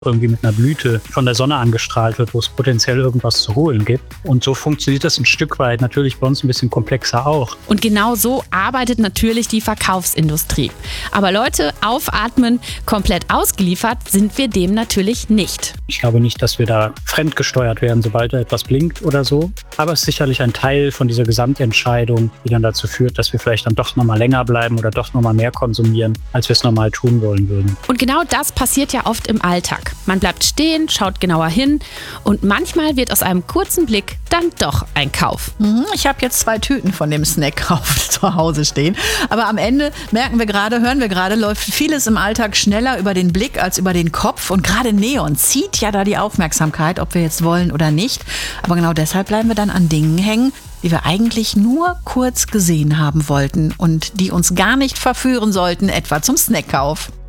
irgendwie mit einer Blüte von der Sonne angestrahlt wird, wo es potenziell irgendwas zu holen gibt. Und so funktioniert das ein Stück weit natürlich bei uns ein bisschen komplexer auch. Und genau so arbeitet natürlich die Verkaufsindustrie. Aber Leute, aufatmen, komplett ausgeliefert sind wir dem natürlich nicht. Ich glaube nicht, dass wir da fremdgesteuert werden, sobald da etwas blinkt oder so. Aber es ist sicherlich ein Teil von dieser Gesamtentscheidung, die dann dazu führt, dass wir vielleicht dann doch nochmal länger bleiben oder doch nochmal mehr konsumieren, als wir es normal tun wollen würden. Und genau das passiert ja oft im Alltag. Man bleibt stehen, schaut genauer hin und manchmal wird aus einem kurzen Blick dann doch ein Kauf. Ich habe jetzt 2 Tüten von dem Snack zu Hause stehen. Aber am Ende hören wir gerade, läuft vieles im Alltag schneller über den Blick als über den Kopf. Und gerade Neon zieht ja da die Aufmerksamkeit, ob wir jetzt wollen oder nicht. Aber genau deshalb bleiben wir dann an Dingen hängen, die wir eigentlich nur kurz gesehen haben wollten und die uns gar nicht verführen sollten, etwa zum Snackkauf.